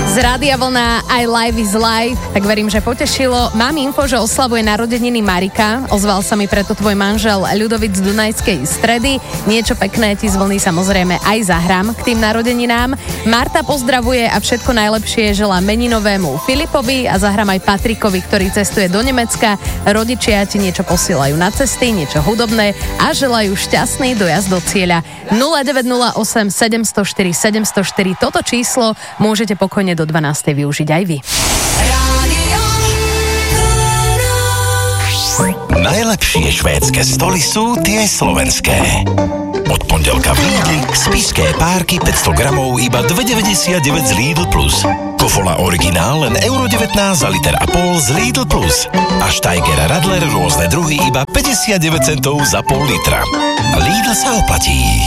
Z Rádia Vlna I Live is Life, tak verím, že potešilo. Mám info, že oslavuje narodeniny Marika. Ozval sa mi preto tvoj manžel Ľudovic z Dunajskej Stredy. Niečo pekné ti z Vlny samozrejme aj zahrám k tým narodeninám. Marta pozdravuje a všetko najlepšie želá meninovému Filipovi a zahrám aj Patrikovi, ktorý cestuje do Nemecka. Rodičia ti niečo posielajú na cesty, niečo hudobné a želajú šťastný dojazd do cieľa. 0908 704 704. Toto číslo môžete pokojne do 12. využiť aj vy. Najlepšie švédske stoly sú tie slovenské. Od pondelka v Lidli spišské párky 500 gramov iba 2,99 z Lidl Plus. Kofola originál len €1,19 za liter a pol z Lidl Plus. A Steiger Radler rôzne druhy iba 59 centov za pol litra. Lidl sa oplatí.